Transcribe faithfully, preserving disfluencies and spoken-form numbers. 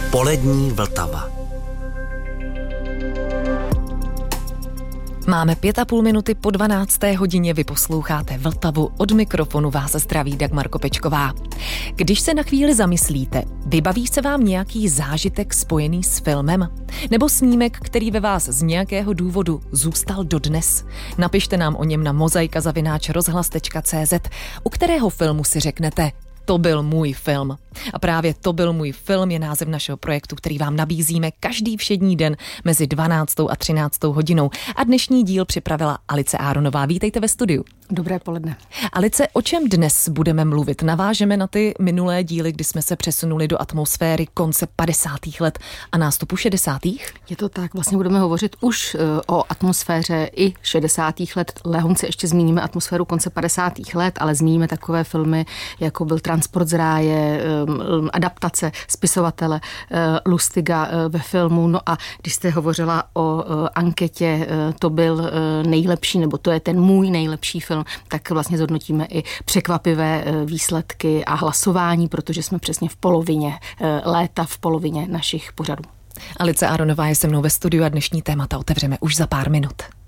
Polední Vltava. Máme pět a půl minuty po dvanácté hodině, vy posloucháte Vltavu, od mikrofonu vás zdraví Dagmar Kopečková. Když se na chvíli zamyslíte, vybaví se vám nějaký zážitek spojený s filmem? Nebo snímek, který ve vás z nějakého důvodu zůstal dodnes? Napište nám o něm na mozaika zavináč rozhlas tečka cé zet, u kterého filmu si řeknete: to byl můj film. A právě To byl můj film je název našeho projektu, který vám nabízíme každý všední den mezi dvanáctou a třináctou hodinou. A dnešní díl připravila Alice Áronová. Vítejte ve studiu. Dobré poledne. Alice, o čem dnes budeme mluvit? Navážeme na ty minulé díly, kdy jsme se přesunuli do atmosféry konce padesátých let a nástupu šedesátých? Je to tak, vlastně budeme hovořit už o atmosféře i šedesátých let. Lehonce ještě zmíníme atmosféru konce padesátých let, ale zmíníme takové filmy, jako byl Transport z ráje, adaptace spisovatele Lustiga ve filmu. No a když jste hovořila o anketě, to byl nejlepší, nebo to je ten můj nejlepší film, tak vlastně zhodnotíme i překvapivé výsledky a hlasování, protože jsme přesně v polovině léta, v polovině našich pořadů. Alice Áronová je se mnou ve studiu a dnešní témata otevřeme už za pár minut.